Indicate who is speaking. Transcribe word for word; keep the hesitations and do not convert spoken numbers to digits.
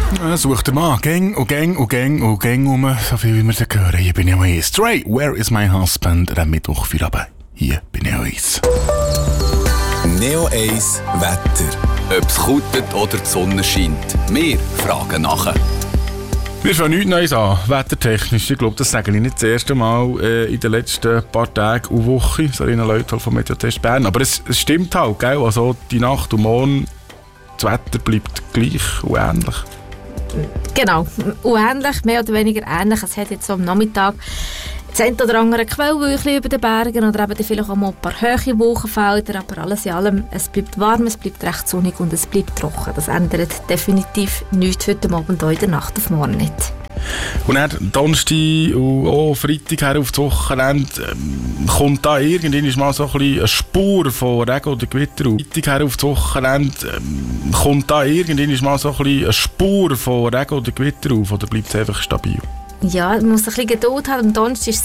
Speaker 1: Ja, sucht der Mann Gang und Gang und Gang und Gang um, so viel wie wir da hören. Hier bin ich auch eins. Stray, Where is my husband? Am Mittwoch für Abend. Hier bin ich auch eins.
Speaker 2: Neo eins Wetter. Ob es kutet oder die Sonne scheint. Wir fragen nachher.
Speaker 1: Wir fangen nichts Neues an, wettertechnisch. Ich glaube, das sage ich nicht das erste Mal äh, in den letzten paar Tagen und Wochen. Sarina Leuthal vom Meteotest Bern. Aber es, es stimmt halt, gell? Also die Nacht und Morgen, das Wetter bleibt gleich und ähnlich.
Speaker 3: Genau, und ähnlich, mehr oder weniger ähnlich. Es hat jetzt so am Nachmittag das eine oder andere Quellwölkchen über den Bergen oder eben vielleicht auch mal ein paar hohe Wolkenfelder, aber alles in allem, es bleibt warm, es bleibt recht sonnig und es bleibt trocken. Das ändert definitiv nichts heute Abend und in der Nacht auf morgen nicht.
Speaker 1: Und dann Donnerstag und auch Freitag her auf das Wochenende ähm, kommt da irgendwann mal so ein bisschen eine Spur von Regen oder Gewitter auf. Freitag her auf das Wochenende ähm, kommt da irgendwann mal so ein bisschen eine Spur von Regen oder Gewitter auf oder bleibt es einfach stabil?
Speaker 3: Ja, man muss ein bisschen Geduld haben. Am Donnerstag ist